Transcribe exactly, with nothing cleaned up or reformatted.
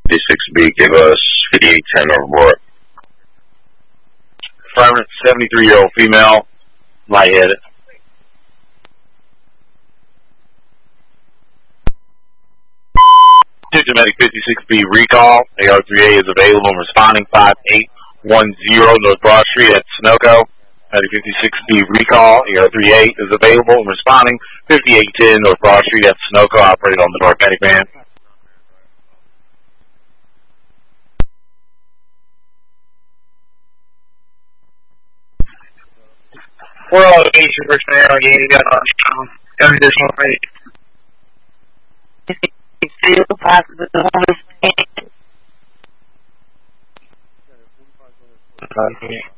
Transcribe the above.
fifty-six B, give us fifty-eight ten or more. Affirmative, seventy-three-year-old female, lightheaded. Medic fifty-six B recall. A R three A is available and responding. five eight one zero North Broad Street at Sunoco. Medic fifty-six B recall. A R three A is available and responding. fifty-eight ten North Broad Street at Sunoco, operating on the North Medic van. We're all Asian personnel. You ain't got on got additional rate. Two possible homeless.